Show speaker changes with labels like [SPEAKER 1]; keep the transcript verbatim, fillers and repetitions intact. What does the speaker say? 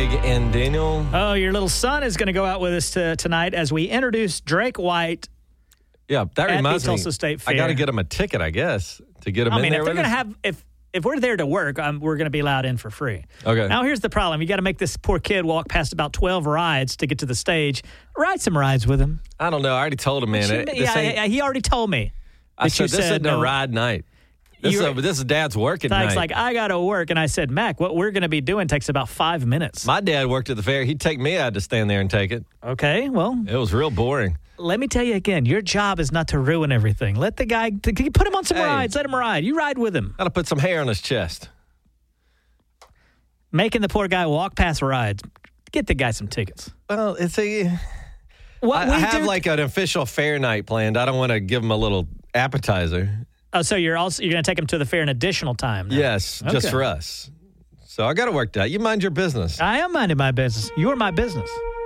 [SPEAKER 1] Greg and Daniel.
[SPEAKER 2] Oh, your little son is going to go out with us to, tonight as we introduce Drake White.
[SPEAKER 1] Yeah, that
[SPEAKER 2] at
[SPEAKER 1] reminds
[SPEAKER 2] the
[SPEAKER 1] me.
[SPEAKER 2] Tulsa State Fair.
[SPEAKER 1] I got to get him a ticket, I guess, to get him
[SPEAKER 2] I
[SPEAKER 1] in
[SPEAKER 2] mean,
[SPEAKER 1] there
[SPEAKER 2] if they're
[SPEAKER 1] with
[SPEAKER 2] going to
[SPEAKER 1] us.
[SPEAKER 2] have if if we're there to work, um, we're going to be allowed in for free.
[SPEAKER 1] Okay.
[SPEAKER 2] Now, here's the problem: you got to make this poor kid walk past about twelve rides to get to the stage. Ride some rides with him.
[SPEAKER 1] I don't know. I already told him, man.
[SPEAKER 2] She-
[SPEAKER 1] it- this
[SPEAKER 2] yeah,
[SPEAKER 1] ain't-
[SPEAKER 2] yeah, he already told me.
[SPEAKER 1] I
[SPEAKER 2] that
[SPEAKER 1] said,
[SPEAKER 2] you
[SPEAKER 1] this isn't
[SPEAKER 2] no.
[SPEAKER 1] a ride night. This is,
[SPEAKER 2] You're-
[SPEAKER 1] a, this is Dad's working
[SPEAKER 2] Thanks,
[SPEAKER 1] night.
[SPEAKER 2] like, I got to work. And I said, Mac, what we're going to be doing takes about five minutes.
[SPEAKER 1] My dad worked at the fair. He'd take me out to stand there and take it.
[SPEAKER 2] Okay, well,
[SPEAKER 1] It was real boring.
[SPEAKER 2] let me tell you again, your job is not to ruin everything. Let the guy, t- put him on some
[SPEAKER 1] Hey.
[SPEAKER 2] rides. Let him ride. You ride with him.
[SPEAKER 1] Got to put some hair on his chest.
[SPEAKER 2] Making the poor guy walk past rides. Get the guy some tickets.
[SPEAKER 1] Well, it's a.
[SPEAKER 2] What
[SPEAKER 1] I,
[SPEAKER 2] we
[SPEAKER 1] I have
[SPEAKER 2] do,
[SPEAKER 1] like an official fair night planned. I don't want to give him a little appetizer.
[SPEAKER 2] oh, so you're also you're going to take him to the fair an additional time now.
[SPEAKER 1] Yes, just
[SPEAKER 2] Okay.
[SPEAKER 1] for us. So I got to work that. You mind your business.
[SPEAKER 2] I am minding my business. You're my business.